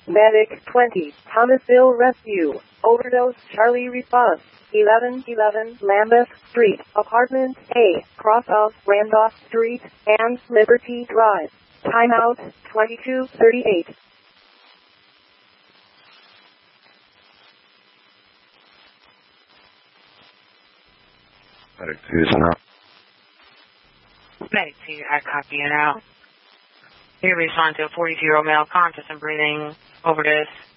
Medic 20, Thomasville Rescue. Overdose Charlie response. 1111 Lambeth Street, Apartment A, cross of Randolph Street and Liberty Drive. Timeout 2238. Medic 2 is out. Medic 2, I copy it out. You respond to a 42-year-old male conscious and breathing overdose